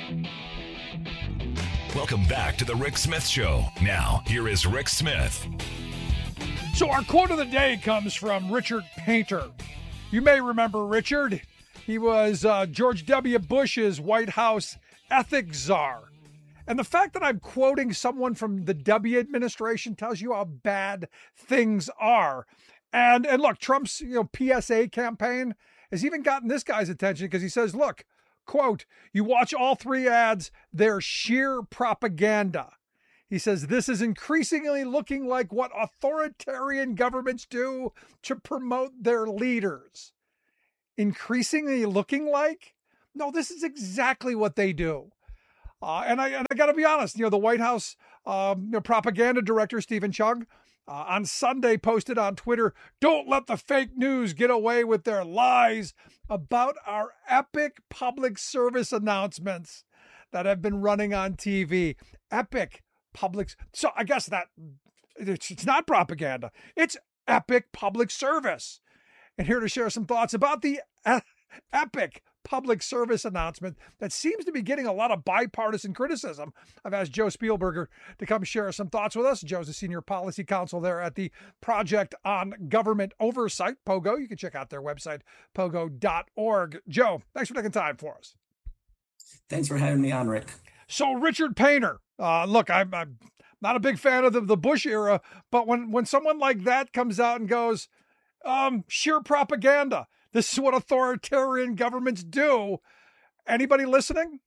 Welcome back to the Rick Smith Show. Now, here is Rick Smith. So our quote of the day comes from Richard Painter. You may remember Richard. He was George W. Bush's White House ethics czar. And the fact that I'm quoting someone from the W administration tells you how bad things are. And look, Trump's PSA campaign has even gotten this guy's attention because he says, look, quote, you watch all three ads, they're sheer propaganda. He says this is increasingly looking like what authoritarian governments do to promote their leaders. Increasingly looking like? No, this is exactly what they do. And I got to be honest, the White House propaganda director, Stephen Chung, on Sunday posted on Twitter, don't let the fake news get away with their lies about our epic public service announcements that have been running on TV. Epic public. So I guess that it's not propaganda. It's epic public service. And here to share some thoughts about the epic public service announcement that seems to be getting a lot of bipartisan criticism. I've asked Joe Spielberger to come share some thoughts with us. Joe's a senior policy counsel there at the Project on Government Oversight, POGO. You can check out their website, pogo.org. Joe, thanks for taking time for us. Thanks for having me on, Rick. So Richard Painter, look, I'm not a big fan of the Bush era, but when someone like that comes out and goes, sheer propaganda, this is what authoritarian governments do. Anybody listening?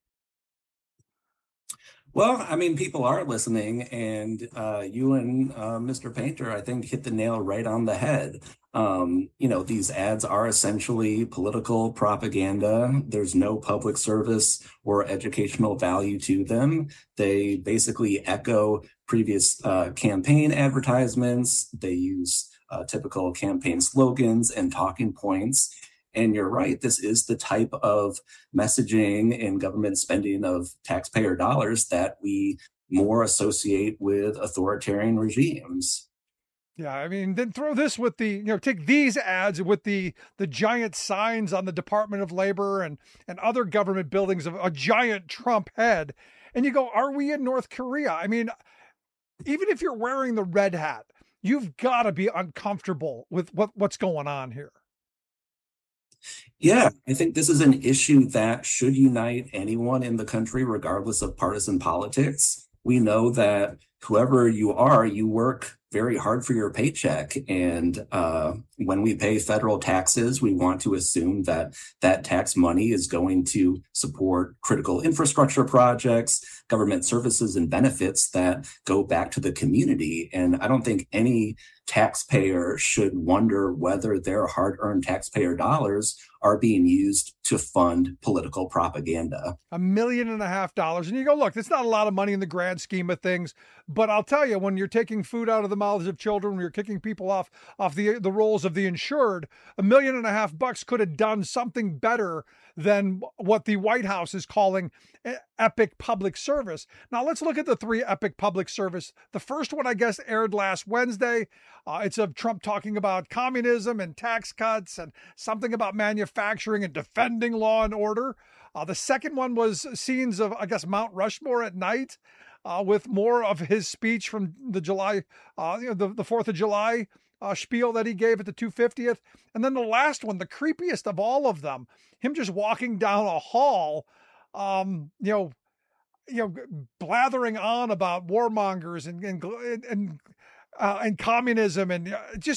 Well, I mean, people are listening, and you and Mr. Painter, I think, hit the nail right on the head. These ads are essentially political propaganda. There's no public service or educational value to them. They basically echo previous campaign advertisements. They use typical campaign slogans and talking points. And you're right, this is the type of messaging and government spending of taxpayer dollars that we more associate with authoritarian regimes. Yeah, I mean, then throw this with take these ads with the giant signs on the Department of Labor and other government buildings of a giant Trump head. And you go, are we in North Korea? I mean, even if you're wearing the red hat, you've got to be uncomfortable with what's going on here. Yeah, I think this is an issue that should unite anyone in the country, regardless of partisan politics. We know that whoever you are, you work very hard for your paycheck. And when we pay federal taxes, we want to assume that that tax money is going to support critical infrastructure projects, government services and benefits that go back to the community. And I don't think any taxpayer should wonder whether their hard-earned taxpayer dollars are being used to fund political propaganda. $1.5 million. And you go, look, that's not a lot of money in the grand scheme of things. But I'll tell you, when you're taking food out of the mouths of children, when you're kicking people off the rolls of the insured, $1.5 million could have done something better than what the White House is calling epic public service. Now let's look at the three epic public service. The first one, I guess, aired last Wednesday. It's of Trump talking about communism and tax cuts and something about manufacturing and defending law and order. The second one was scenes of, I guess, Mount Rushmore at night, with more of his speech from the July, the 4th of July spiel that he gave at the 250th. And then the last one, the creepiest of all of them, him just walking down a hall, blathering on about warmongers and communism. And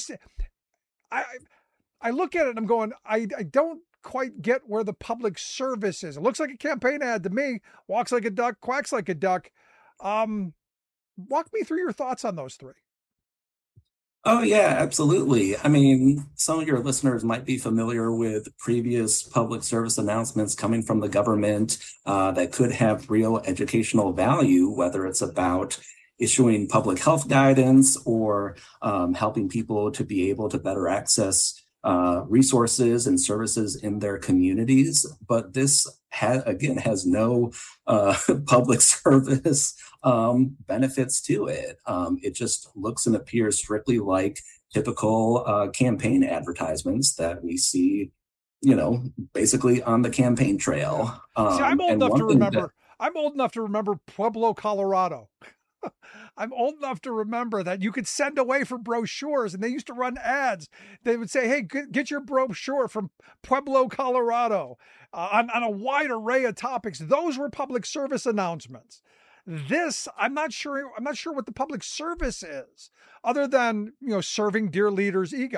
I look at it and I'm going, I don't quite get where the public service is. It looks like a campaign ad to me. Walks like a duck, quacks like a duck. Walk me through your thoughts on those three. Oh, yeah, absolutely. I mean, some of your listeners might be familiar with previous public service announcements coming from the government that could have real educational value, whether it's about issuing public health guidance or helping people to be able to better access resources and services in their communities. But this has no public service benefits to it. It just looks and appears strictly like typical campaign advertisements that we see, basically on the campaign trail. See, I'm old enough to remember. I'm old enough to remember Pueblo, Colorado. I'm old enough to remember that you could send away for brochures, and they used to run ads. They would say, hey, get your brochure from Pueblo, Colorado, on a wide array of topics. Those were public service announcements. This, I'm not sure what the public service is, other than, serving dear leaders' ego.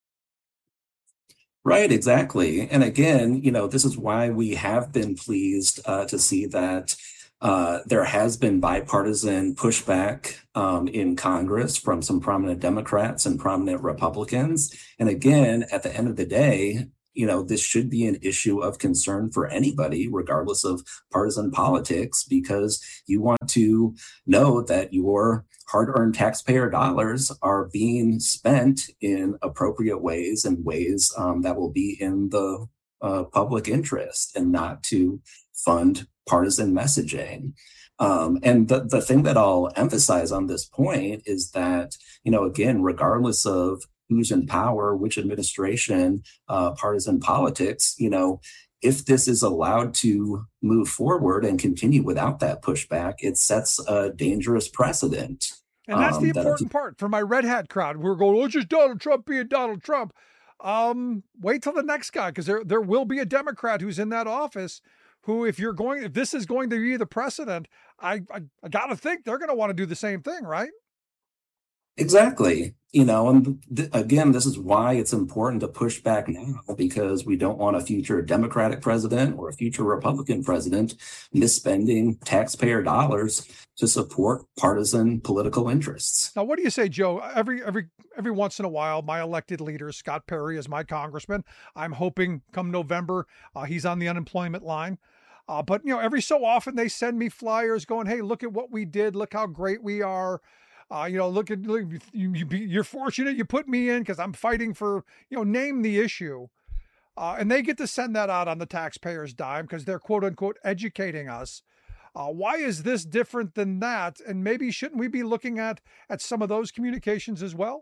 Right, exactly. And again, this is why we have been pleased to see that there has been bipartisan pushback in Congress from some prominent Democrats and prominent Republicans. And again, at the end of the day, this should be an issue of concern for anybody, regardless of partisan politics, because you want to know that your hard-earned taxpayer dollars are being spent in appropriate ways and ways that will be in the public interest and not to fund partisan messaging. And the thing that I'll emphasize on this point is that, again, regardless of who's in power, which administration, partisan politics, if this is allowed to move forward and continue without that pushback, it sets a dangerous precedent. And that's the important part for my red hat crowd. We're going, oh, just Donald Trump being Donald Trump. Wait till the next guy, because there will be a Democrat who's in that office who, if this is going to be the precedent, I got to think they're going to want to do the same thing, right? Exactly. And again, this is why it's important to push back now, because we don't want a future Democratic president or a future Republican president misspending taxpayer dollars to support partisan political interests. Now, what do you say, Joe? Every once in a while, my elected leader, Scott Perry, is my congressman. I'm hoping come November, he's on the unemployment line. But every so often they send me flyers going, hey, look at what we did. Look how great we are. Look, you're fortunate you put me in because I'm fighting for, name the issue. And they get to send that out on the taxpayer's dime because they're quote unquote educating us. Why is this different than that? And maybe shouldn't we be looking at some of those communications as well?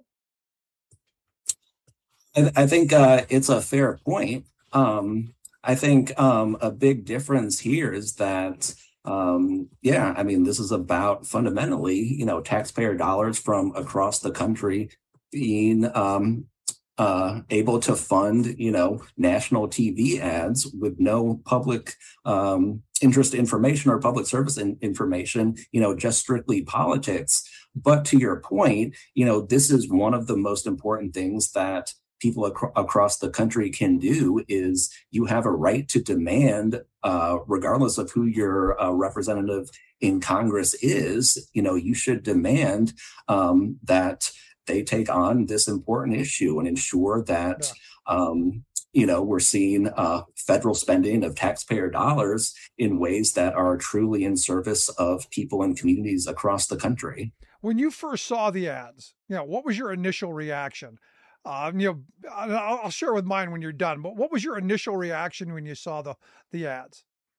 I think it's a fair point. I think a big difference here is that this is about fundamentally, taxpayer dollars from across the country being able to fund, national TV ads with no public interest information or public service information, just strictly politics. But to your point, this is one of the most important things that people across the country can do. Is you have a right to demand, regardless of who your representative in Congress is, you should demand that they take on this important issue and ensure that, we're seeing federal spending of taxpayer dollars in ways that are truly in service of people and communities across the country. When you first saw the ads, what was your initial reaction? I'll share with mine when you're done, but what was your initial reaction when you saw the ads?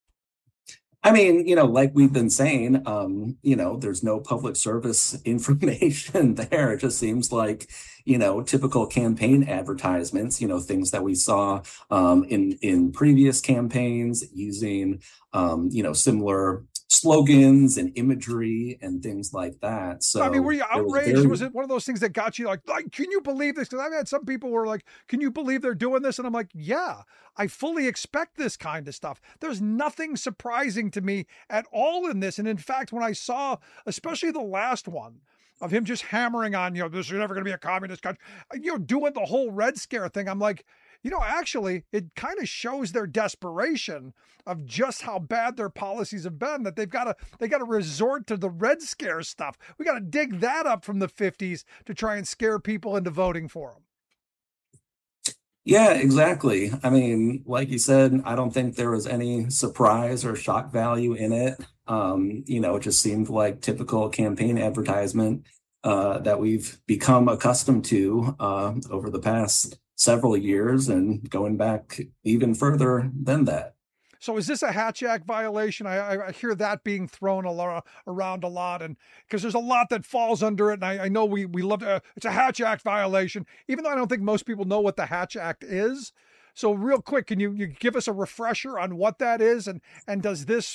I mean, like we've been saying, there's no public service information there. It just seems like, typical campaign advertisements, things that we saw in previous campaigns using, similar slogans and imagery and things like that. So I mean, were you outraged? Was it one of those things that got you like, can you believe this? Because I've had some people who were like, can you believe they're doing this? And I'm like, yeah, I fully expect this kind of stuff. There's nothing surprising to me at all in this. And in fact, when I saw, especially the last one of him just hammering on, this is never going to be a communist country, doing the whole Red Scare thing, I'm like, actually, it kind of shows their desperation of just how bad their policies have been, that they got to resort to the Red Scare stuff. We got to dig that up from the 50s to try and scare people into voting for them. Yeah, exactly. I mean, like you said, I don't think there was any surprise or shock value in it. It just seemed like typical campaign advertisement that we've become accustomed to over the past several years and going back even further than that. So is this a Hatch Act violation? I hear that being thrown around a lot, and because there's a lot that falls under it. And I know we love it's a Hatch Act violation, even though I don't think most people know what the Hatch Act is. So real quick, can you give us a refresher on what that is? And does this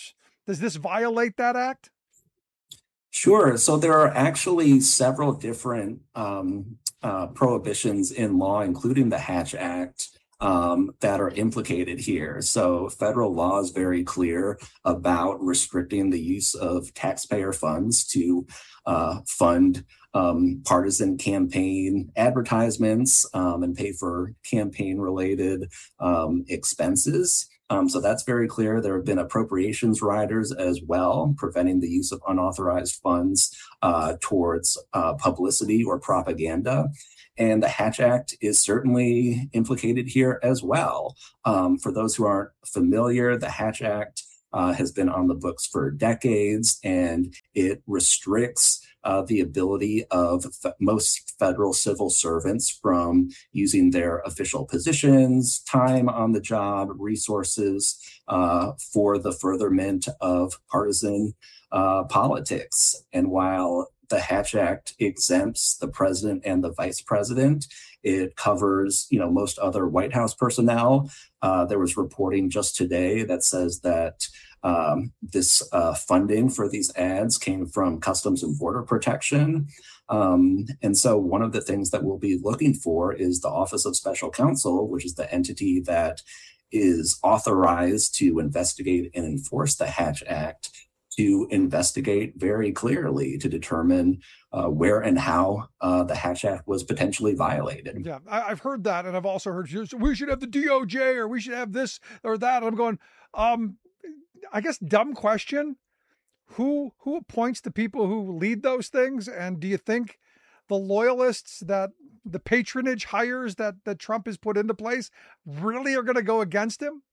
Does this violate that act? Sure. So there are actually several different prohibitions in law, including the Hatch Act, that are implicated here. So federal law is very clear about restricting the use of taxpayer funds to fund partisan campaign advertisements and pay for campaign-related expenses. So that's very clear. There have been appropriations riders as well, preventing the use of unauthorized funds towards publicity or propaganda. And the Hatch Act is certainly implicated here as well. For those who aren't familiar, the Hatch Act has been on the books for decades, and it restricts the ability of most federal civil servants from using their official positions, time on the job, resources for the furtherment of partisan politics. And while the Hatch Act exempts the president and the vice president, it covers, most other White House personnel. There was reporting just today that says that this funding for these ads came from Customs and Border Protection. And so one of the things that we'll be looking for is the Office of Special Counsel, which is the entity that is authorized to investigate and enforce the Hatch Act, to investigate very clearly to determine where and how the Hatch Act was potentially violated. Yeah, I've heard that. And I've also heard we should have the DOJ or we should have this or that. And I'm going, I guess, dumb question. Who appoints the people who lead those things? And do you think the loyalists, that the patronage hires that Trump has put into place really are going to go against him?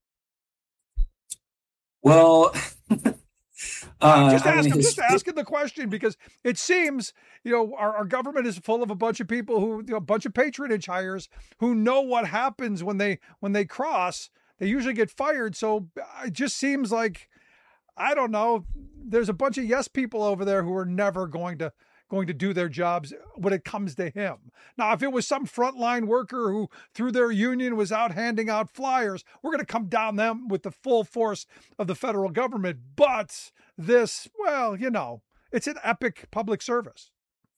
Well, I'm just asking the question, because it seems, our government is full of a bunch of people who, a bunch of patronage hires who know what happens when they cross. They usually get fired. So it just seems like, I don't know, there's a bunch of yes people over there who are never going to do their jobs when it comes to him. Now, if it was some frontline worker who, through their union, was out handing out flyers, we're going to come down them with the full force of the federal government. But this, well, it's an epic public service.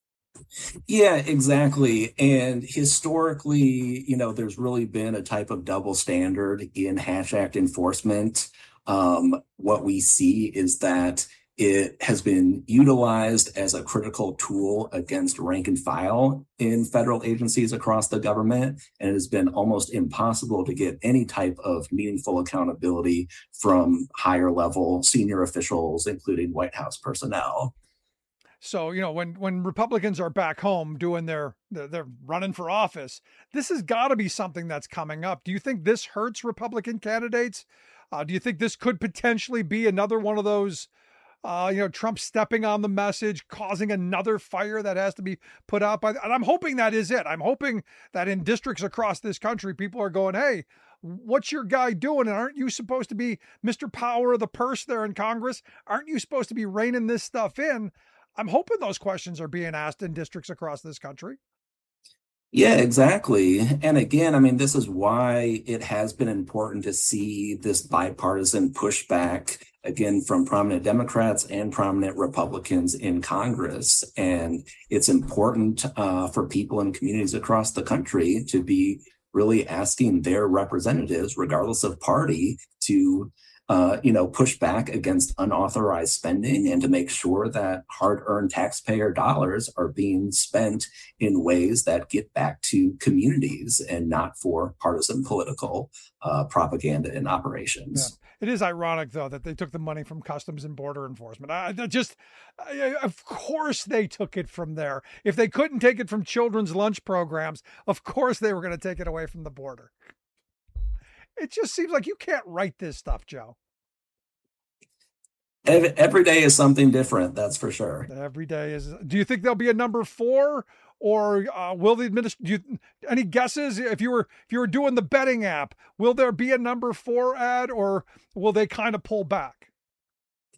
Yeah, exactly. And historically, there's really been a type of double standard in Hatch Act enforcement. What we see is that it has been utilized as a critical tool against rank and file in federal agencies across the government, and it has been almost impossible to get any type of meaningful accountability from higher level senior officials, including White House personnel. So, when Republicans are back home doing they're running for office, this has got to be something that's coming up. Do you think this hurts Republican candidates? Do you think this could potentially be another one of those, Trump stepping on the message, causing another fire that has to be put out and I'm hoping that is it. I'm hoping that in districts across this country, people are going, hey, what's your guy doing? And aren't you supposed to be Mr. Power of the purse there in Congress? Aren't you supposed to be reining this stuff in? I'm hoping those questions are being asked in districts across this country. Yeah, exactly. And again, this is why it has been important to see this bipartisan pushback, again, from prominent Democrats and prominent Republicans in Congress. And it's important for people in communities across the country to be really asking their representatives, regardless of party, to push back against unauthorized spending and to make sure that hard-earned taxpayer dollars are being spent in ways that get back to communities and not for partisan political propaganda and operations. Yeah. It is ironic, though, that they took the money from Customs and Border Enforcement. Of course they took it from there. If they couldn't take it from children's lunch programs, of course they were going to take it away from the border. It just seems like you can't write this stuff, Joe. Every day is something different, that's for sure. Every day is. Do you think there'll be a number 4, or will the any guesses? If you were doing the betting app, will there be a number 4 ad, or will they kind of pull back?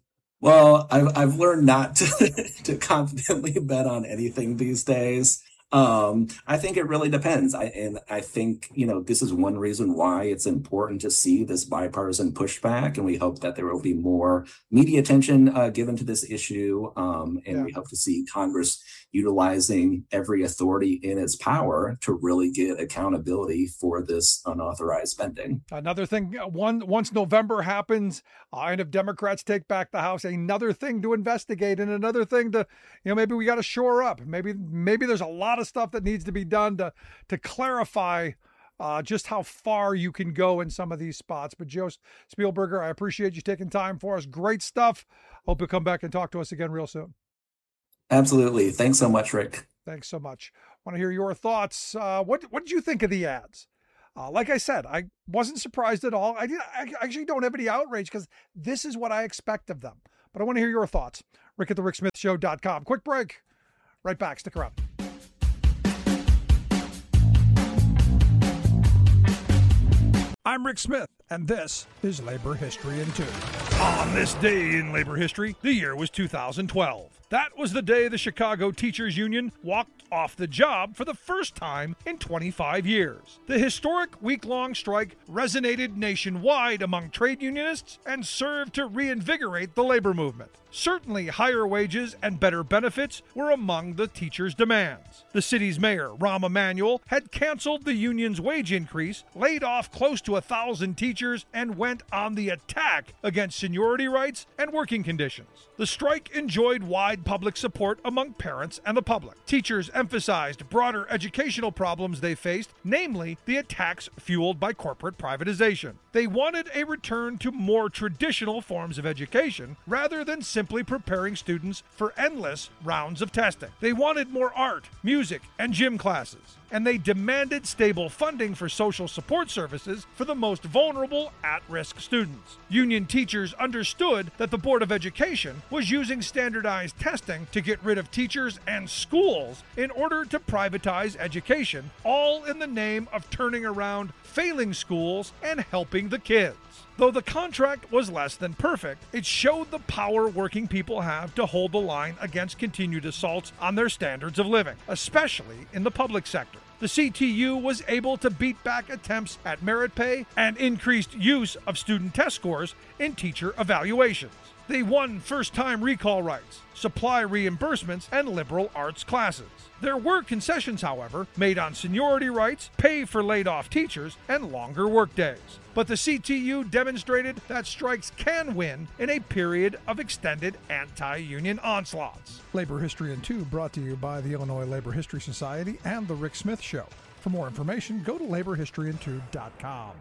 Well, I've learned not to confidently bet on anything these days. I think it really depends. I think, this is one reason why it's important to see this bipartisan pushback, and we hope that there will be more media attention given to this issue. And we hope to see Congress utilizing every authority in its power to really get accountability for this unauthorized spending. Another thing, once November happens, and if Democrats take back the House, another thing to investigate, and another thing to, maybe we got to shore up. Maybe there's a lot of stuff that needs to be done to clarify just how far you can go in some of these spots. But Joe Spielberger, I appreciate you taking time for us. Great stuff. Hope you'll come back and talk to us again real soon. Absolutely. Thanks so much, Rick. Thanks so much. Want to hear your thoughts. What did you think of the ads? Like I said, I wasn't surprised at all. I actually don't have any outrage because this is what I expect of them. But I want to hear your thoughts. Rick at thericksmithshow.com. Quick break. Right back. Stick around. I'm Rick Smith, and this is Labor History in 2. On this day in labor history, the year was 2012. That was the day the Chicago Teachers Union walked off the job for the first time in 25 years. The historic week-long strike resonated nationwide among trade unionists and served to reinvigorate the labor movement. Certainly, higher wages and better benefits were among the teachers' demands. The city's mayor, Rahm Emanuel, had canceled the union's wage increase, laid off close to 1,000 teachers, and went on the attack against seniority rights and working conditions. The strike enjoyed wide public support among parents and the public. Teachers emphasized broader educational problems they faced, namely the attacks fueled by corporate privatization. They wanted a return to more traditional forms of education rather than simply preparing students for endless rounds of testing. They wanted more art, music, and gym classes. And they demanded stable funding for social support services for the most vulnerable at-risk students. Union teachers understood that the Board of Education was using standardized testing to get rid of teachers and schools in order to privatize education, all in the name of turning around failing schools and helping the kids. Though the contract was less than perfect, it showed the power working people have to hold the line against continued assaults on their standards of living, especially in the public sector. The CTU was able to beat back attempts at merit pay and increased use of student test scores in teacher evaluations. They won first-time recall rights, supply reimbursements, and liberal arts classes. There were concessions, however, made on seniority rights, pay for laid-off teachers, and longer workdays. But the CTU demonstrated that strikes can win in a period of extended anti-union onslaughts. Labor History in 2 brought to you by the Illinois Labor History Society and The Rick Smith Show. For more information, go to laborhistoryin2.com.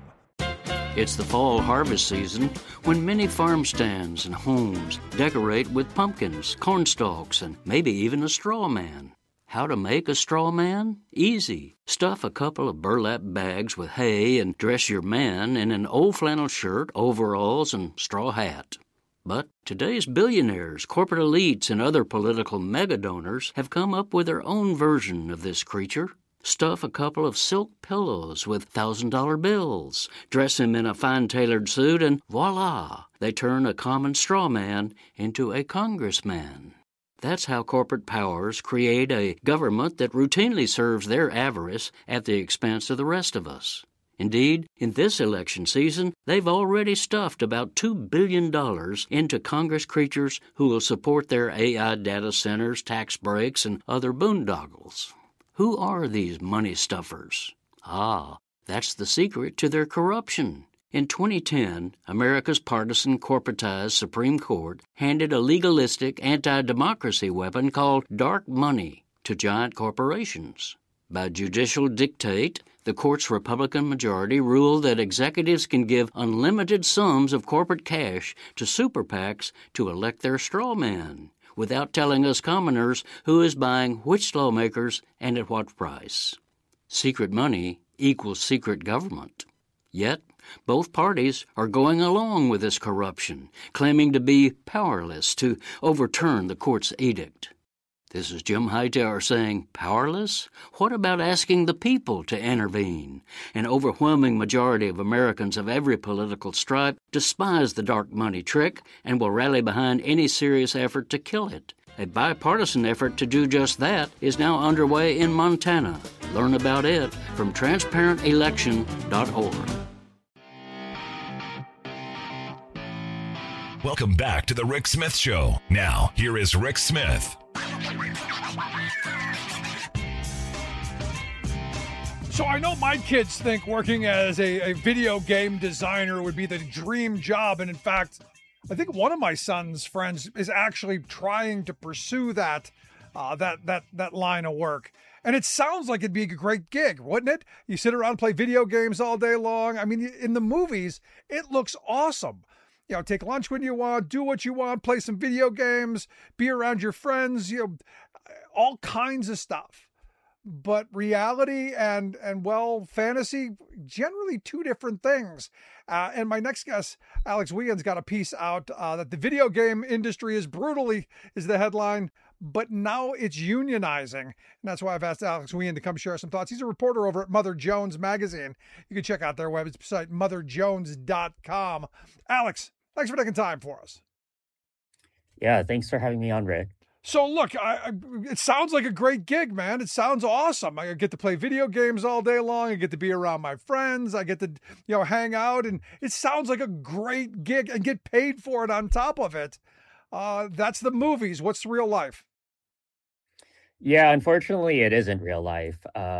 It's the fall harvest season when many farm stands and homes decorate with pumpkins, corn stalks, and maybe even a straw man. How to make a straw man? Easy. Stuff a couple of burlap bags with hay and dress your man in an old flannel shirt, overalls, and straw hat. But today's billionaires, corporate elites, and other political mega-donors have come up with their own version of this creature. Stuff a couple of silk pillows with $1,000 bills, dress him in a fine-tailored suit, and voila, they turn a common straw man into a congressman. That's how corporate powers create a government that routinely serves their avarice at the expense of the rest of us. Indeed, in this election season, they've already stuffed about $2 billion into Congress creatures who will support their AI data centers, tax breaks, and other boondoggles. Who are these money stuffers? That's the secret to their corruption. In 2010, America's partisan corporatized Supreme Court handed a legalistic anti-democracy weapon called dark money to giant corporations. By judicial dictate, the court's Republican majority ruled that executives can give unlimited sums of corporate cash to super PACs to elect their straw man, without telling us commoners who is buying which lawmakers and at what price. Secret money equals secret government. Yet, both parties are going along with this corruption, claiming to be powerless to overturn the court's edict. This is Jim Hightower saying, powerless? What about asking the people to intervene? An overwhelming majority of Americans of every political stripe despise the dark money trick and will rally behind any serious effort to kill it. A bipartisan effort to do just that is now underway in Montana. Learn about it from transparentelection.org. Welcome back to the Rick Smith Show. Now, here is Rick Smith. So I know my kids think working as a video game designer would be the dream job. And in fact, I think one of my son's friends is actually trying to pursue that line of work. And it sounds like it'd be a great gig, wouldn't it? You sit around and play video games all day long. I mean, in the movies, it looks awesome. You know, take lunch when you want, do what you want, play some video games, be around your friends, you know, all kinds of stuff. But reality and fantasy, generally two different things. And my next guest, Alex Wien's got a piece out that the video game industry is brutally, is the headline, but now it's unionizing. And that's why I've asked Alex Wien to come share some thoughts. He's a reporter over at Mother Jones Magazine. You can check out their website, motherjones.com. Alex, thanks for taking time for us. Yeah, thanks for having me on, Rick. So look, it sounds like a great gig, man. It sounds awesome. I get to play video games all day long. I get to be around my friends. I get to, hang out, and it sounds like a great gig and get paid for it on top of it. That's the movies. What's real life? Yeah, unfortunately, it isn't real life.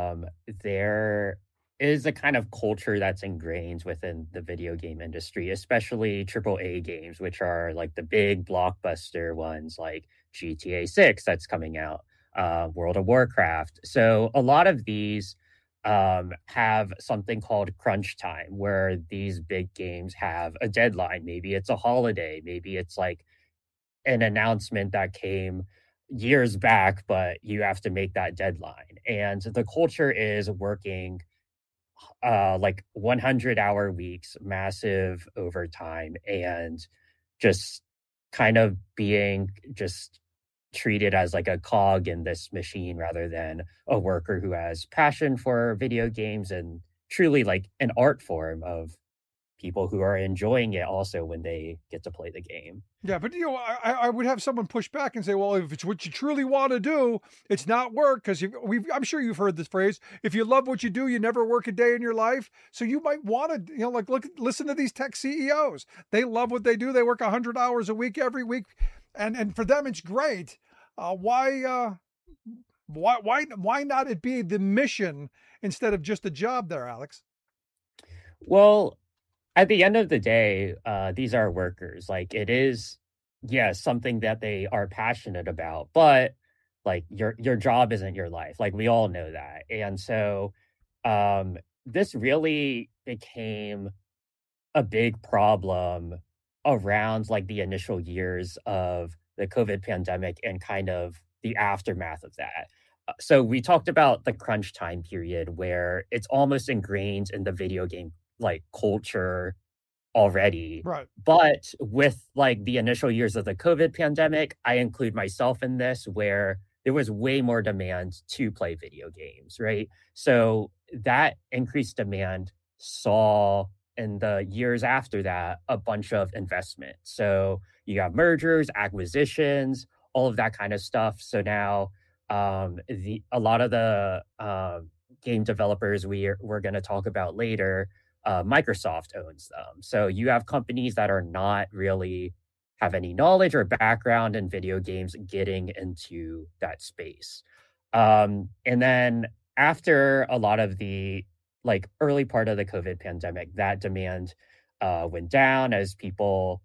There is a kind of culture that's ingrained within the video game industry, especially AAA games, which are like the big blockbuster ones like GTA 6 that's coming out, World of Warcraft. So a lot of these have something called crunch time, where these big games have a deadline. Maybe it's a holiday, maybe it's like an announcement that came years back, but you have to make that deadline. And the culture is working like 100-hour weeks, massive overtime, and just kind of being just treated as like a cog in this machine rather than a worker who has passion for video games and truly like an art form of people who are enjoying it also when they get to play the game. Yeah, but I would have someone push back and say, well, if it's what you truly want to do, it's not work, because I'm sure you've heard this phrase, if you love what you do, you never work a day in your life. So you might want to, listen to these tech CEOs. They love what they do. They work 100 hours a week every week, and for them it's great. Why not it be the mission instead of just a job there, Alex? Well, at the end of the day, these are workers. Like, it is, yes, something that they are passionate about, but like your job isn't your life. Like, we all know that. And so this really became a big problem around like the initial years of the COVID pandemic and kind of the aftermath of that. So we talked about the crunch time period, where it's almost ingrained in the video game like culture already. Right. But with like the initial years of the COVID pandemic, I include myself in this, where there was way more demand to play video games, right? So that increased demand saw in the years after that a bunch of investment. So you got mergers, acquisitions, all of that kind of stuff. So now a lot of the game developers we're going to talk about later, Microsoft owns them. So you have companies that are not really have any knowledge or background in video games getting into that space. And then after a lot of the like early part of the COVID pandemic, that demand went down as people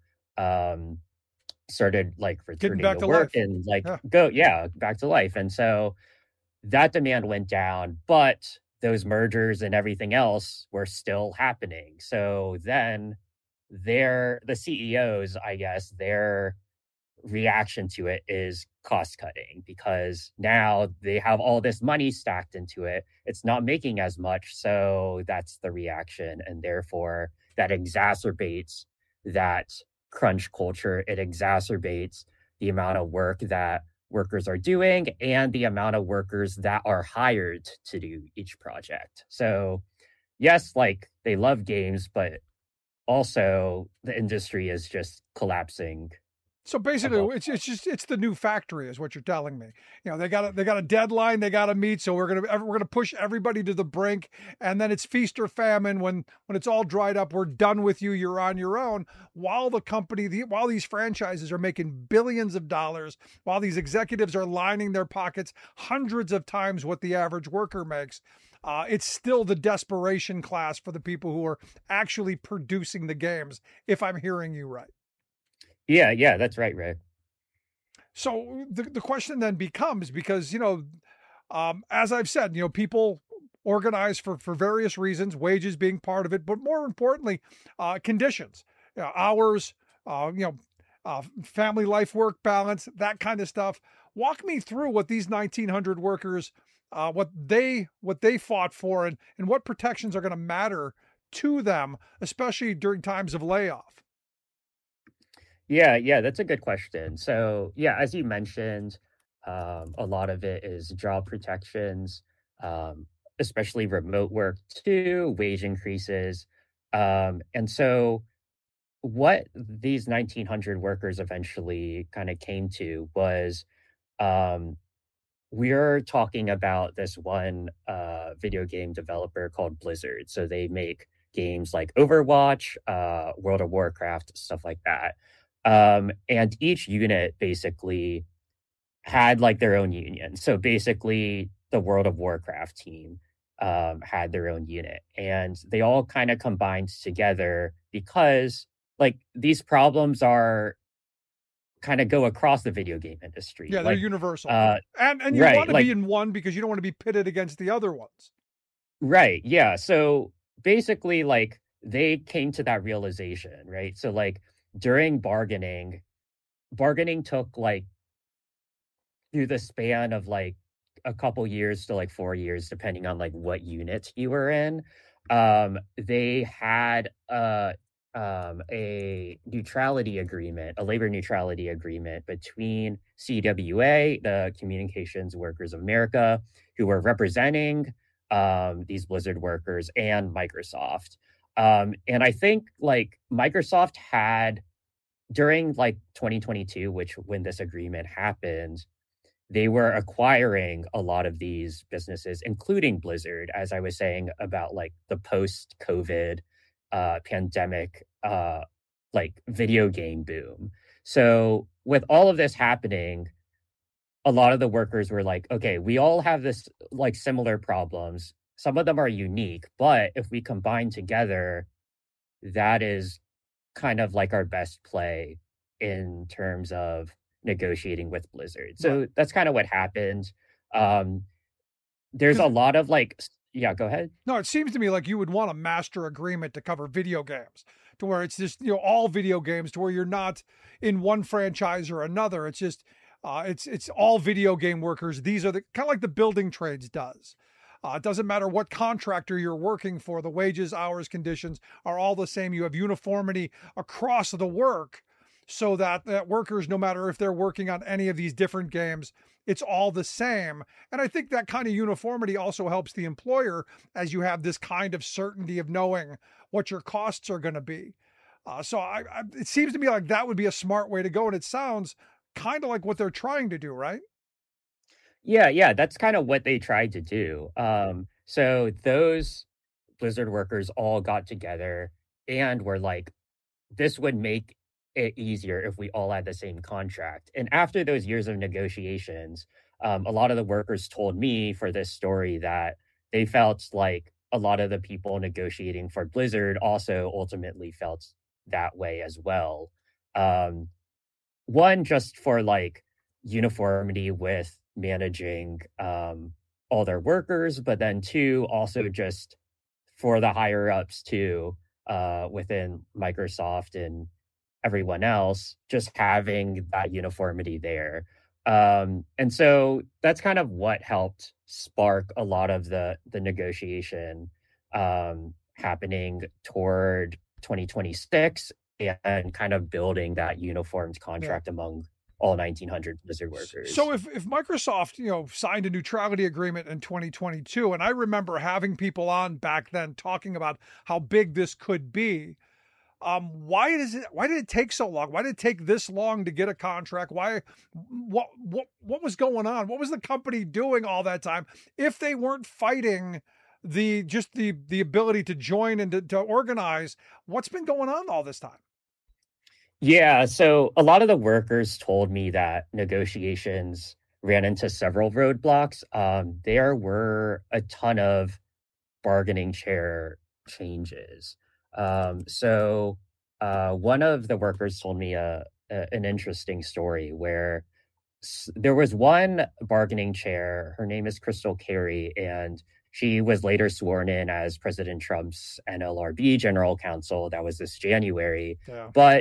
started like returning to work and like back to life. And so that demand went down, but those mergers and everything else were still happening. So then the CEOs, I guess, their reaction to it is cost cutting, because now they have all this money stacked into it. It's not making as much. So that's the reaction. And therefore that exacerbates that crunch culture. It exacerbates the amount of work that workers are doing and the amount of workers that are hired to do each project. So yes, like they love games, but also the industry is just collapsing So basically, it's the new factory, is what you're telling me. You know, they got a deadline they got to meet, so we're gonna push everybody to the brink, and then it's feast or famine. When it's all dried up, we're done with you. You're on your own. While while these franchises are making billions of dollars, while these executives are lining their pockets hundreds of times what the average worker makes. It's still the desperation class for the people who are actually producing the games, if I'm hearing you right. Yeah, that's right, Rick. So the question then becomes, because, as I've said, people organize for various reasons, wages being part of it, but more importantly, conditions, hours, family life work balance, that kind of stuff. Walk me through what these 1,900 workers, what they fought for, and what protections are going to matter to them, especially during times of layoff. Yeah, that's a good question. So, yeah, as you mentioned, a lot of it is job protections, especially remote work too, wage increases. And so what these 1,900 workers eventually kind of came to was we're talking about this one video game developer called Blizzard. So they make games like Overwatch, World of Warcraft, stuff like that. And each unit basically had like their own union. So basically the World of Warcraft team had their own unit, and they all kind of combined together because like these problems are kind of go across the video game industry. Yeah, they're like, universal. And you right, want to be in one because you don't want to be pitted against the other ones. Right. Yeah. So basically like they came to that realization, right? So like during bargaining took like through the span of like a couple years to like 4 years, depending on like what unit you were in. They had a neutrality agreement, a labor neutrality agreement between CWA, the Communications Workers of America, who were representing these Blizzard workers, and Microsoft. And I think like Microsoft had during like 2022, when this agreement happened, they were acquiring a lot of these businesses, including Blizzard, as I was saying about like the post-COVID pandemic like video game boom. So with all of this happening, a lot of the workers were like, okay, we all have this like similar problems. Some of them are unique, but if we combine together, that is kind of like our best play in terms of negotiating with Blizzard. So that's kind of what happened. There's a lot of like, yeah, go ahead. No, it seems to me like you would want a master agreement to cover video games, to where it's just, all video games, to where you're not in one franchise or another. It's just, it's all video game workers. These are the kind of like the building trades does. It doesn't matter what contractor you're working for. The wages, hours, conditions are all the same. You have uniformity across the work, so that workers, no matter if they're working on any of these different games, it's all the same. And I think that kind of uniformity also helps the employer, as you have this kind of certainty of knowing what your costs are going to be. So it seems to me like that would be a smart way to go. And it sounds kind of like what they're trying to do, right? Yeah, that's kind of what they tried to do. So those Blizzard workers all got together and were like, this would make it easier if we all had the same contract. And after those years of negotiations, a lot of the workers told me for this story that they felt like a lot of the people negotiating for Blizzard also ultimately felt that way as well. One, just for like uniformity with managing all their workers, but then two, also just for the higher ups too, within Microsoft and everyone else, just having that uniformity there. And so that's kind of what helped spark a lot of the negotiation happening toward 2026 and kind of building that uniformed contract among all 1,900 Blizzard workers. So if Microsoft, signed a neutrality agreement in 2022, and I remember having people on back then talking about how big this could be, Why did it take so long? Why did it take this long to get a contract? What was going on? What was the company doing all that time if they weren't fighting the ability to join and to organize? What's been going on all this time? Yeah, so a lot of the workers told me that negotiations ran into several roadblocks. There were a ton of bargaining chair changes. One of the workers told me an interesting story where there was one bargaining chair. Her name is Crystal Carey, and she was later sworn in as President Trump's NLRB general counsel. That was this January. Yeah. But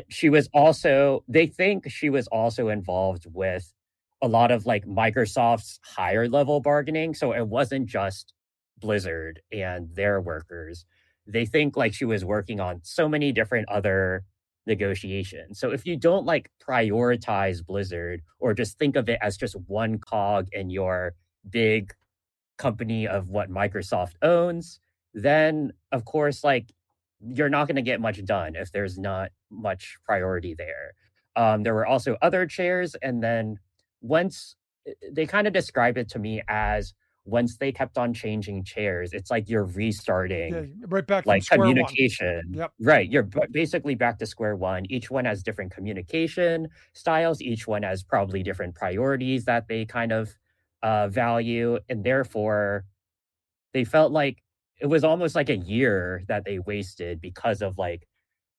they think she was also involved with a lot of like Microsoft's higher level bargaining. So it wasn't just Blizzard and their workers. They think like she was working on so many different other negotiations. So if you don't like prioritize Blizzard or just think of it as just one cog in your big company of what Microsoft owns, then of course, like you're not going to get much done if there's not much priority there. There were also other chairs. And then once they kind of described it to me as once they kept on changing chairs, it's like you're restarting right back like from communication. Yep. Right. You're basically back to square one. Each one has different communication styles. Each one has probably different priorities that they kind of value. And therefore, they felt like it was almost like a year that they wasted because of like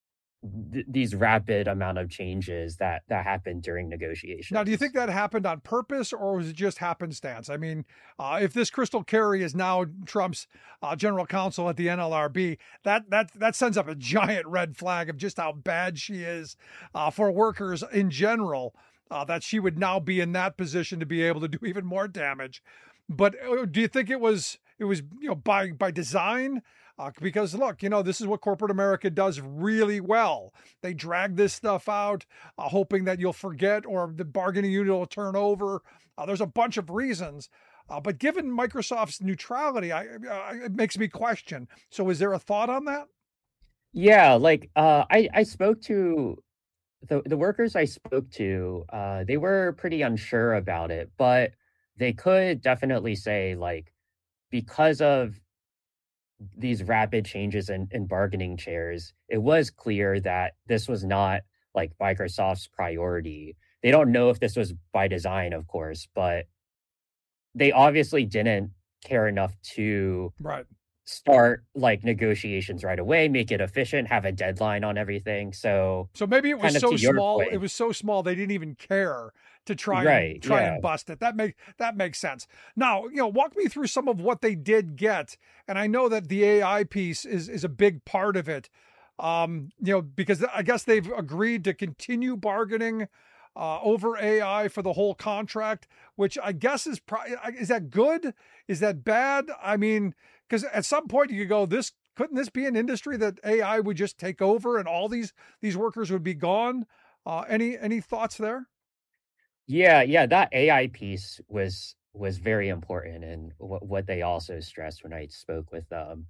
these rapid amount of changes that happened during negotiations. Now, do you think that happened on purpose or was it just happenstance? I mean, if this Crystal Carey is now Trump's general counsel at the NLRB, that sends up a giant red flag of just how bad she is for workers in general, that she would now be in that position to be able to do even more damage. But do you think it was by design? Because look, this is what corporate America does really well. They drag this stuff out, hoping that you'll forget or the bargaining unit will turn over. There's a bunch of reasons. But given Microsoft's neutrality, it makes me question. So is there a thought on that? Yeah, like I spoke to the workers I spoke to, they were pretty unsure about it, but they could definitely say like because of these rapid changes in bargaining chairs, it was clear that this was not like Microsoft's priority. They don't know if this was by design, of course, but they obviously didn't care enough to start like negotiations right away, make it efficient, have a deadline on everything. So maybe it was so small. It was so small they didn't even care to try and bust it. That makes sense. Now, walk me through some of what they did get. And I know that the AI piece is a big part of it. Because I guess they've agreed to continue bargaining over AI for the whole contract, which I guess is that good? Is that bad? I mean, because at some point you could go, couldn't this be an industry that AI would just take over and all these workers would be gone? Any thoughts there? Yeah, that AI piece was very important, and what they also stressed when I spoke with them.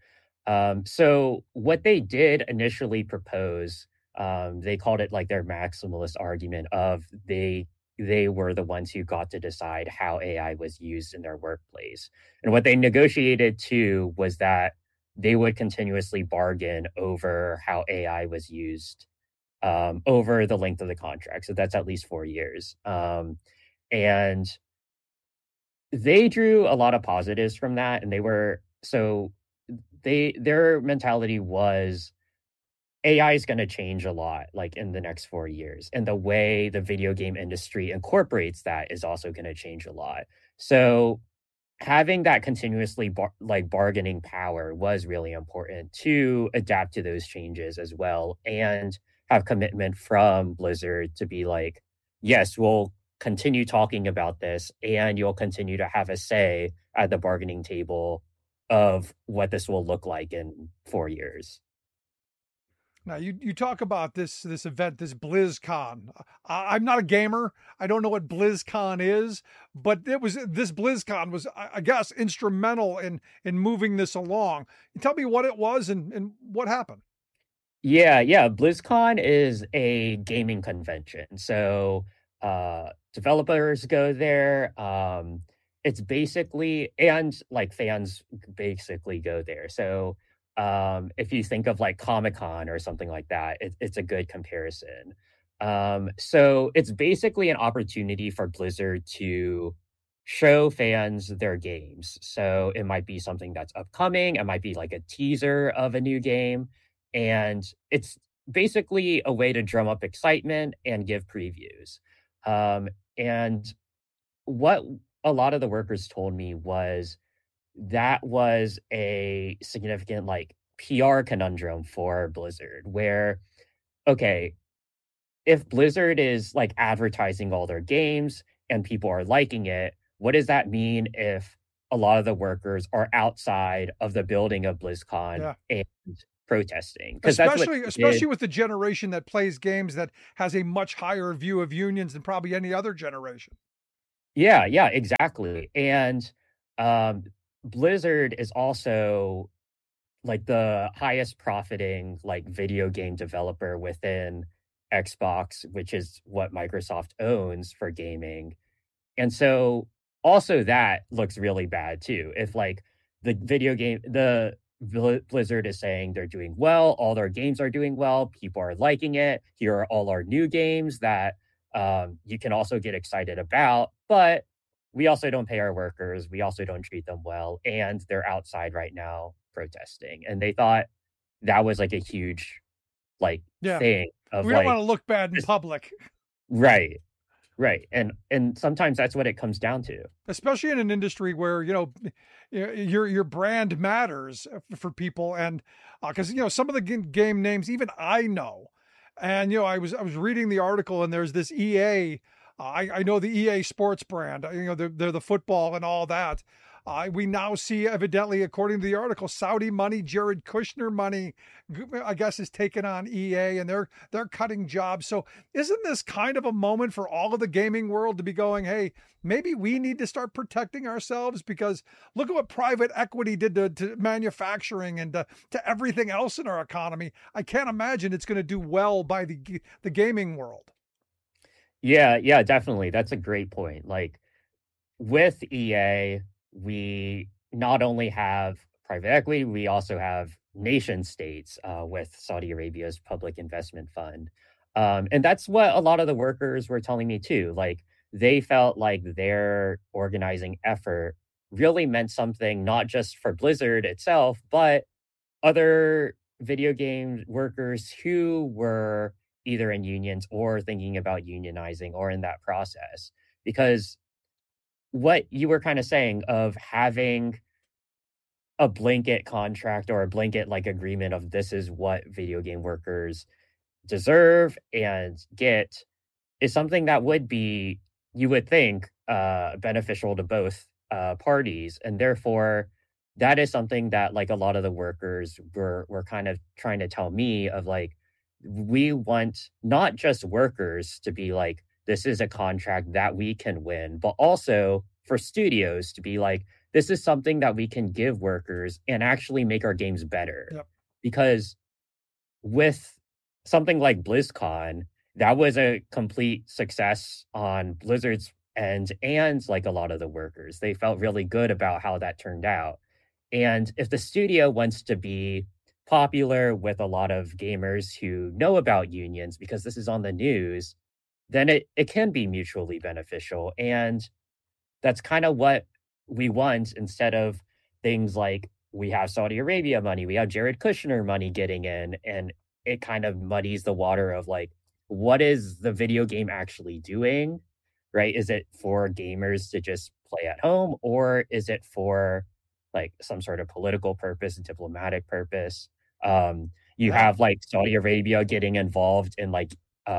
So what they did initially propose, they called it like their maximalist argument of they were the ones who got to decide how AI was used in their workplace. And what they negotiated too was that they would continuously bargain over how AI was used over the length of the contract. So that's at least 4 years. And they drew a lot of positives from that. And their mentality was AI is going to change a lot, like in the next 4 years. And the way the video game industry incorporates that is also going to change a lot. So having that continuously bargaining power was really important to adapt to those changes as well, and have commitment from Blizzard to be like, yes, we'll continue talking about this and you'll continue to have a say at the bargaining table of what this will look like in 4 years. Now, you talk about this event, this BlizzCon. I'm not a gamer. I don't know what BlizzCon is, but this BlizzCon was, I guess, instrumental in moving this along. Tell me what it was and what happened. Yeah. BlizzCon is a gaming convention. So developers go there. It's basically, and like fans basically go there. So if you think of like Comic-Con or something like that, it's a good comparison. So it's basically an opportunity for Blizzard to show fans their games. So it might be something that's upcoming, it might be like a teaser of a new game, and it's basically a way to drum up excitement and give previews. And what a lot of the workers told me was that was a significant like PR conundrum for Blizzard, where, okay, if Blizzard is like advertising all their games and people are liking it, what does that mean if a lot of the workers are outside of the building of BlizzCon and protesting? Because especially with the generation that plays games that has a much higher view of unions than probably any other generation. Yeah, exactly. And Blizzard is also like the highest profiting like video game developer within Xbox, which is what Microsoft owns for gaming. And so also that looks really bad too. If like the Blizzard is saying they're doing well, all their games are doing well, people are liking it. Here are all our new games that you can also get excited about, but we also don't pay our workers. We also don't treat them well. And they're outside right now protesting. And they thought that was like a huge thing of we don't want to look bad in public. Right. And sometimes that's what it comes down to. Especially in an industry where, your brand matters for people. And because, some of the game names, even I know. And, I was reading the article and there's this EA. I know the EA Sports brand, they're the football and all that. We now see, evidently, according to the article, Saudi money, Jared Kushner money, I guess, is taken on EA, and they're cutting jobs. So isn't this kind of a moment for all of the gaming world to be going, hey, maybe we need to start protecting ourselves? Because look at what private equity did to manufacturing and to everything else in our economy. I can't imagine it's going to do well by the gaming world. Yeah, definitely. That's a great point. Like with EA, we not only have private equity, we also have nation states with Saudi Arabia's Public Investment Fund. And that's what a lot of the workers were telling me too. Like they felt like their organizing effort really meant something, not just for Blizzard itself, but other video game workers who were either in unions or thinking about unionizing or in that process. Because what you were kind of saying of having a blanket contract or a blanket like agreement of this is what video game workers deserve and get is something that would be, you would think, beneficial to both parties. And therefore, that is something that like a lot of the workers were kind of trying to tell me of like, we want not just workers to be like, this is a contract that we can win, but also for studios to be like, this is something that we can give workers and actually make our games better. Yep. Because with something like BlizzCon, that was a complete success on Blizzard's end and like a lot of the workers. They felt really good about how that turned out. And if the studio wants to be popular with a lot of gamers who know about unions because this is on the news, then it can be mutually beneficial. And that's kind of what we want, instead of things like we have Saudi Arabia money, we have Jared Kushner money getting in, and it kind of muddies the water of like, what is the video game actually doing, right? Is it for gamers to just play at home, or is it for like some sort of political purpose, diplomatic purpose? You have like Saudi Arabia getting involved in like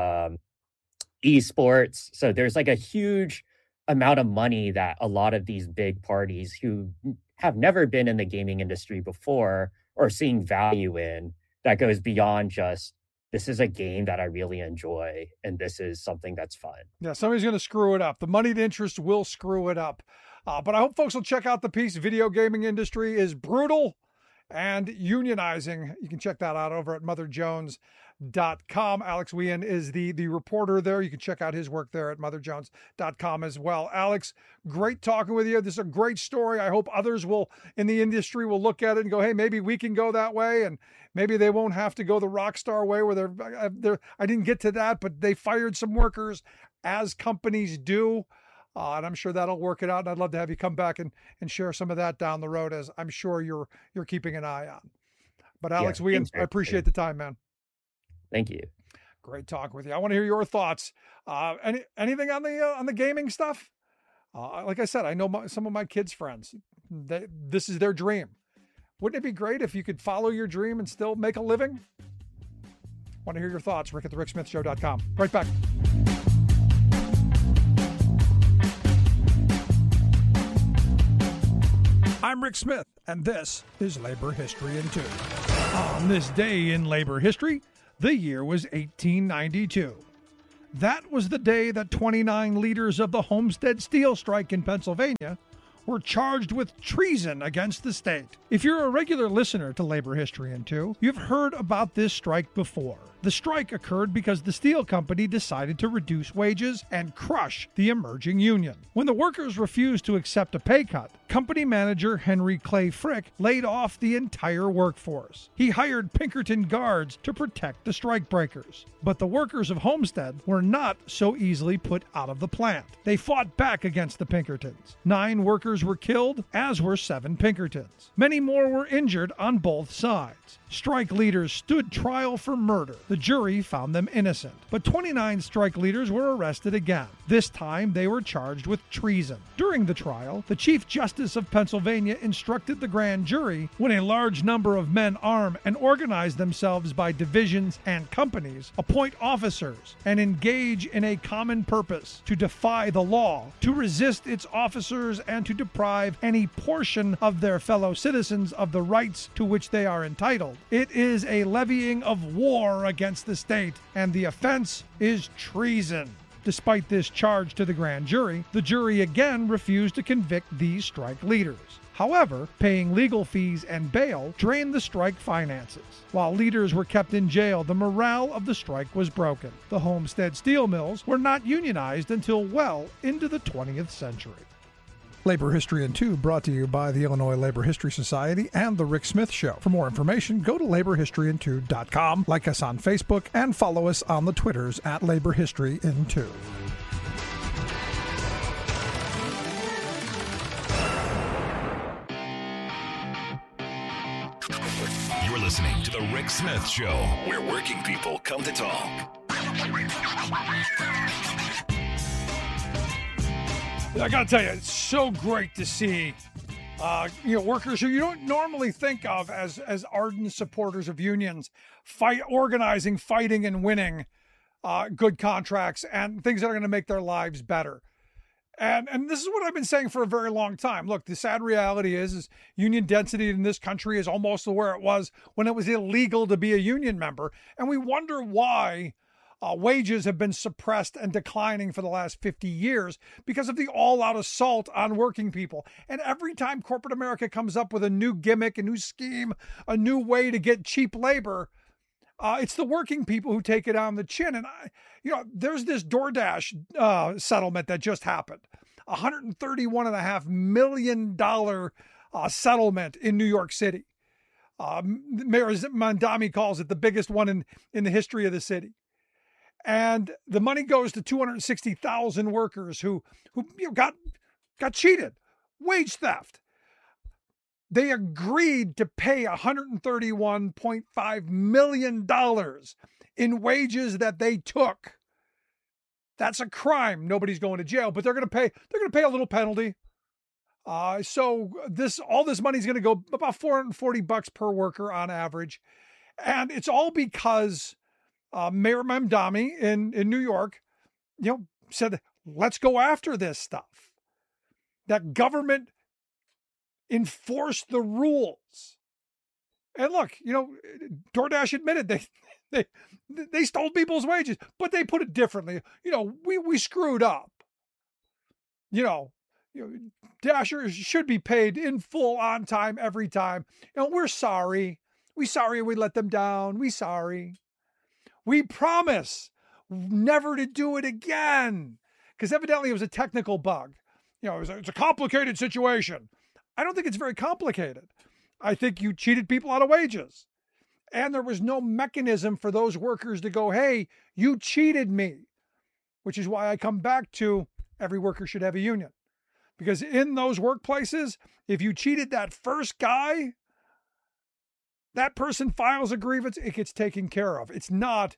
esports. So there's like a huge amount of money that a lot of these big parties who have never been in the gaming industry before are seeing value in, that goes beyond just, this is a game that I really enjoy and this is something that's fun. Yeah, somebody's going to screw it up. The moneyed interest will screw it up. But I hope folks will check out the piece. Video gaming industry is brutal. and unionizing. You can check that out over at motherjones.com. Alex Wien is the reporter there. You can check out his work there at motherjones.com as well. Alex, great talking with you. This is a great story. I hope others in the industry will look at it and go, hey, maybe we can go that way, and maybe they won't have to go the Rockstar way where I didn't get to that, but they fired some workers, as companies do. And I'm sure that'll work it out. And I'd love to have you come back and share some of that down the road, as I'm sure you're keeping an eye on. But Alex Wien, I appreciate the time, man. Thank you. Great talk with you. I want to hear your thoughts. Anything on the gaming stuff? Like I said, I know some of my kids' friends. This is their dream. Wouldn't it be great if you could follow your dream and still make a living? Want to hear your thoughts? Rick at thericksmithshow.com. Right back. I'm Rick Smith, and this is Labor History in 2. On this day in labor history, the year was 1892. That was the day that 29 leaders of the Homestead Steel Strike in Pennsylvania were charged with treason against the state. If you're a regular listener to Labor History in 2, you've heard about this strike before. The strike occurred because the steel company decided to reduce wages and crush the emerging union. When the workers refused to accept a pay cut, company manager Henry Clay Frick laid off the entire workforce. He hired Pinkerton guards to protect the strikebreakers. But the workers of Homestead were not so easily put out of the plant. They fought back against the Pinkertons. 9 workers were killed, as were 7 Pinkertons. Many more were injured on both sides. Strike leaders stood trial for murder. The jury found them innocent. But 29 strike leaders were arrested again. This time they were charged with treason. During the trial, the Chief Justice of Pennsylvania instructed the grand jury, when a large number of men arm and organize themselves by divisions and companies, appoint officers, and engage in a common purpose to defy the law, to resist its officers, and to deprive any portion of their fellow citizens of the rights to which they are entitled. It is a levying of war against the state, and the offense is treason. Despite this charge to the grand jury, the jury again refused to convict these strike leaders. However, paying legal fees and bail drained the strike finances. While leaders were kept in jail, the morale of the strike was broken. The Homestead steel mills were not unionized until well into the 20th century. Labor History in 2 brought to you by the Illinois Labor History Society and The Rick Smith Show. For more information, go to laborhistoryin2.com, like us on Facebook, and follow us on the Twitters at Labor History in 2. You're listening to The Rick Smith Show, where working people come to talk. I got to tell you, it's so great to see workers who you don't normally think of as ardent supporters of unions organizing, fighting, and winning good contracts and things that are going to make their lives better. And this is what I've been saying for a very long time. Look, the sad reality is union density in this country is almost where it was when it was illegal to be a union member. And we wonder why wages have been suppressed and declining for the last 50 years because of the all-out assault on working people. And every time corporate America comes up with a new gimmick, a new scheme, a new way to get cheap labor, it's the working people who take it on the chin. And, there's this DoorDash settlement that just happened. $131.5 million settlement in New York City. Mayor Mamdani calls it the biggest one in the history of the city. And the money goes to 260,000 workers who got cheated, wage theft. They agreed to pay $131.5 million in wages that they took. That's a crime. Nobody's going to jail, but they're going to pay a little penalty. So all this money is going to go about $440 per worker on average. And it's all because Mayor Mamdani in New York, said, let's go after this stuff. That government enforce the rules. And look, DoorDash admitted they stole people's wages, but they put it differently. We screwed up. Dashers should be paid in full, on time, every time. We're sorry. We sorry we let them down. We sorry. We promise never to do it again. Because evidently it was a technical bug. It's a complicated situation. I don't think it's very complicated. I think you cheated people out of wages. And there was no mechanism for those workers to go, hey, you cheated me. Which is why I come back to every worker should have a union. Because in those workplaces, if you cheated that first guy, that person files a grievance, it gets taken care of. It's not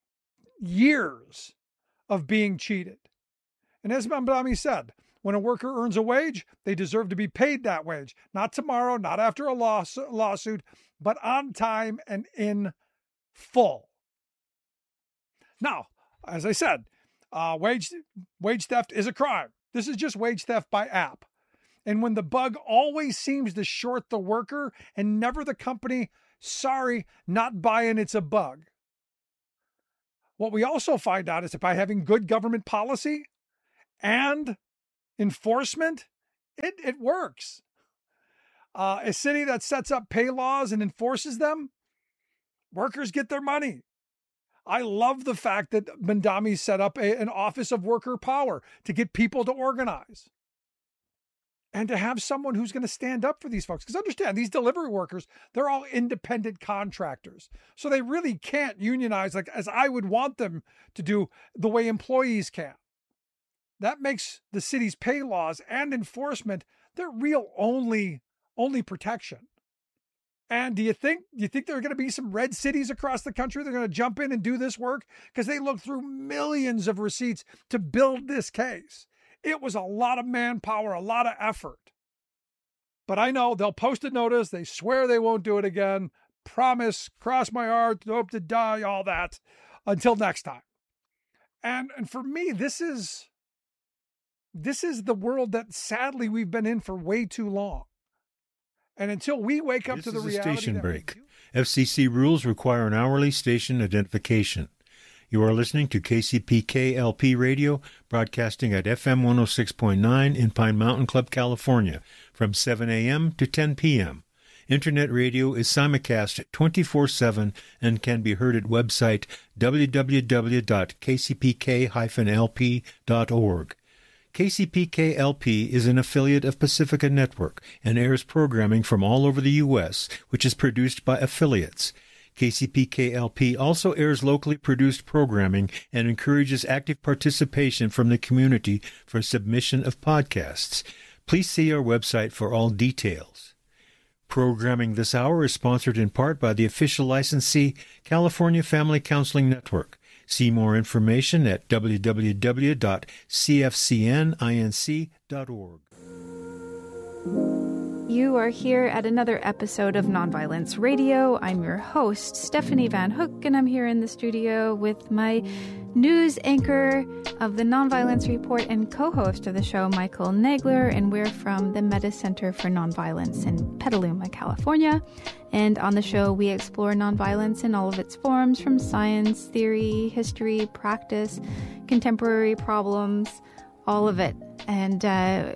years of being cheated. And as Mamdani said, when a worker earns a wage, they deserve to be paid that wage. Not tomorrow, not after a lawsuit, but on time and in full. Now, as I said, wage theft is a crime. This is just wage theft by app. And when the bug always seems to short the worker and never the company, sorry, not buying, it's a bug. What we also find out is that by having good government policy and enforcement, it works. A city that sets up pay laws and enforces them, workers get their money. I love the fact that Mamdani set up an office of worker power to get people to organize and to have someone who's going to stand up for these folks. Because understand, these delivery workers, they're all independent contractors. So they really can't unionize like as I would want them to do the way employees can. That makes the city's pay laws and enforcement their real only protection. And do you think there are going to be some red cities across the country that are going to jump in and do this work? Because they looked through millions of receipts to build this case. It was a lot of manpower, a lot of effort. But I know they'll post a notice. They swear they won't do it again. Promise, cross my heart, hope to die, all that. Until next time. And for me, this is the world that sadly we've been in for way too long. And until we wake up to the reality. This is a station break. FCC rules require an hourly station identification. You are listening to KCPK-LP Radio, broadcasting at FM 106.9 in Pine Mountain Club, California, from 7 a.m. to 10 p.m. Internet radio is simulcast 24/7 and can be heard at website www.kcpk-lp.org. KCPK-LP is an affiliate of Pacifica Network and airs programming from all over the U.S., which is produced by affiliates. KCPK-LP also airs locally produced programming and encourages active participation from the community for submission of podcasts. Please see our website for all details. Programming this hour is sponsored in part by the official licensee, California Family Counseling Network. See more information at www.cfcninc.org. You are here at another episode of Nonviolence Radio. I'm your host, Stephanie Van Hook, and I'm here in the studio with my news anchor of the Nonviolence Report and co-host of the show, Michael Nagler, and we're from the Meta Center for Nonviolence in Petaluma, California. And on the show, we explore nonviolence in all of its forms, from science, theory, history, practice, contemporary problems, all of it. And